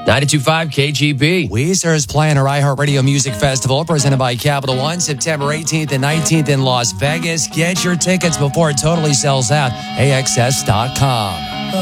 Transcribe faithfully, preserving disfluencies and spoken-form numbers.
ninety-two point five K G B. Weezer is playing our iHeartRadio Music Festival presented by Capital One, September eighteenth and nineteenth in Las Vegas. Get your tickets before it totally sells out. A X S dot com.